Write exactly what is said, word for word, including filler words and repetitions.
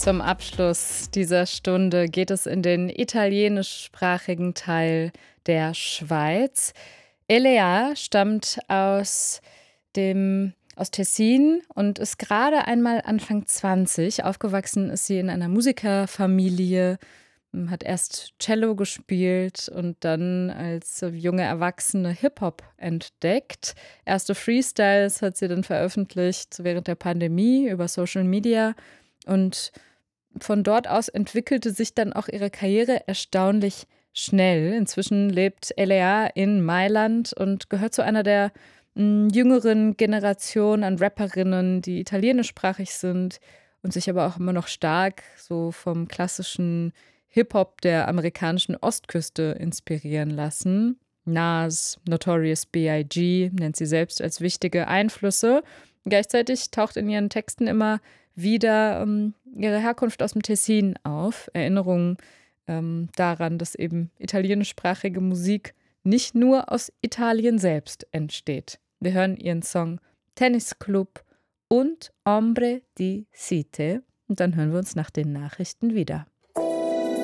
Zum Abschluss dieser Stunde geht es in den italienischsprachigen Teil der Schweiz. Elea stammt aus dem aus Tessin und ist gerade einmal Anfang zwanzig. Aufgewachsen ist sie in einer Musikerfamilie, hm, hat erst Cello gespielt und dann als junge Erwachsene Hip-Hop entdeckt. Erste Freestyles hat sie dann veröffentlicht während der Pandemie über Social Media und von dort aus entwickelte sich dann auch ihre Karriere erstaunlich schnell. Inzwischen lebt Elea in Mailand und gehört zu einer der mm, jüngeren Generation an Rapperinnen, die italienischsprachig sind und sich aber auch immer noch stark so vom klassischen Hip-Hop der amerikanischen Ostküste inspirieren lassen. Nas, Notorious B I G nennt sie selbst als wichtige Einflüsse. Gleichzeitig taucht in ihren Texten immer wieder ähm, ihre Herkunft aus dem Tessin auf. Erinnerungen ähm, daran, dass eben italienischsprachige Musik nicht nur aus Italien selbst entsteht. Wir hören ihren Song Tennis Club und Ombre di Site und dann hören wir uns nach den Nachrichten wieder.